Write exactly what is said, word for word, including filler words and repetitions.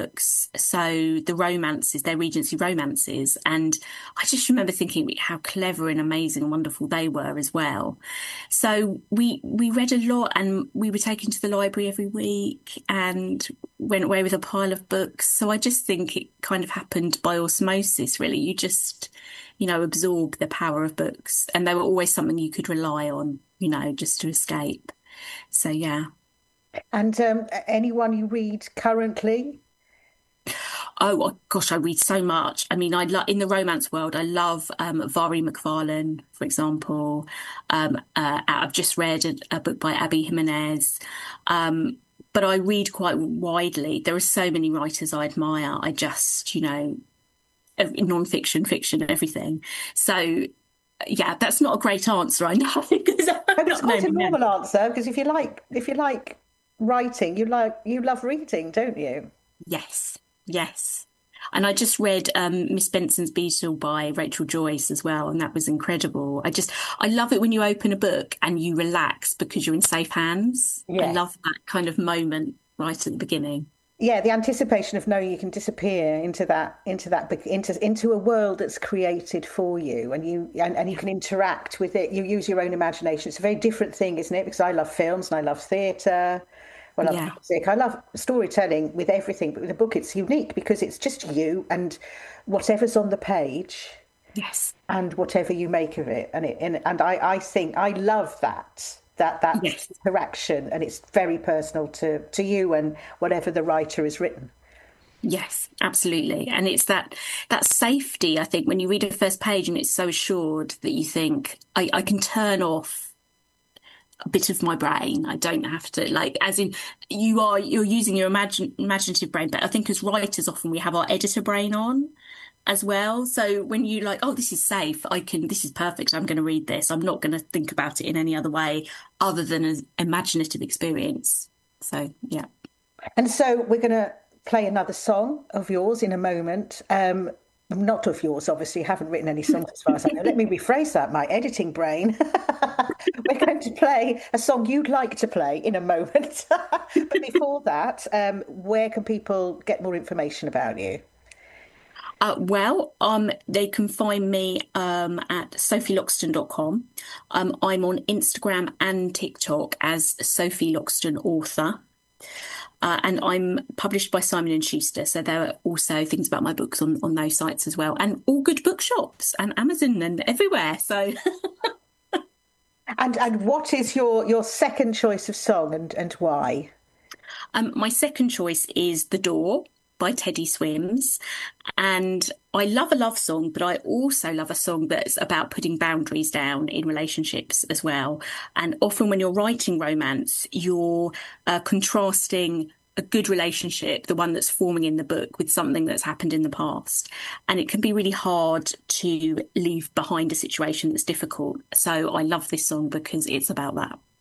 books. So the romances, they're Regency romances. And I just remember thinking how clever and amazing and wonderful they were as well. So we we read a lot, and we were taken to the library every week and went away with a pile of books. So I just think it kind of happened by osmosis, really. You just, you know, absorb the power of books, and they were always something you could rely on, you know, just to escape. So yeah. And um, anyone you read currently? Oh oh, gosh, I read so much. I mean, I love in the romance world. I love um, Vari McFarlane, for example. Um, uh, I've just read a, a book by Abby Jimenez. Um, but I read quite widely. There are so many writers I admire. I just, you know, non-fiction, fiction, everything. So yeah, that's not a great answer, I know, because I'm Oh, it's not quite a naming them. normal answer because if you like if you like writing, you like you love reading, don't you? Yes, yes. And I just read um, Miss Benson's Beetle by Rachel Joyce as well, and that was incredible. I just, I love it when you open a book and you relax because you're in safe hands. I Yes. love that kind of moment right at the beginning. Yeah, the anticipation of knowing you can disappear into that into that big- into into a world that's created for you and you and, and you can interact with it. You use your own imagination. It's a very different thing, isn't it? Because I love films and I love theatre. I love Yeah, music. I love storytelling with everything, but with a book it's unique because it's just you and whatever's on the page yes, and whatever you make of it. And it and, and I, I think I love that that that yes. interaction and it's very personal to to you and whatever the writer has written. Yes, absolutely. And it's that that safety, I think, when you read a first page and it's so assured that you think, I, I can turn off a bit of my brain. I don't have to like as in you are you're using your imagine imaginative brain, but I think as writers often we have our editor brain on as well. So when you like, oh, this is safe, I can this is perfect, I'm gonna read this. I'm not gonna think about it in any other way other than an imaginative experience. So yeah. And so we're going to play another song of yours in a moment. Um, not of yours, obviously. You haven't written any songs as far as I know. Let me rephrase that, my editing brain. We're going to play a song you'd like to play in a moment. But before that, um, where can people get more information about you? Uh, well, um, they can find me um, at sophie loxton dot com. Um, I'm on Instagram and TikTok as Sophie Loxton Author. Uh, and I'm published by Simon and Schuster, so there are also things about my books on, on those sites as well, and all good bookshops and Amazon and everywhere. So, And and what is your your second choice of song and and why? um, my second choice is The Door by Teddy Swims, and I love a love song, but I also love a song that's about putting boundaries down in relationships as well. And often when you're writing romance, you're uh, contrasting a good relationship, the one that's forming in the book, with something that's happened in the past. And it can be really hard to leave behind a situation that's difficult. So I love this song because it's about that.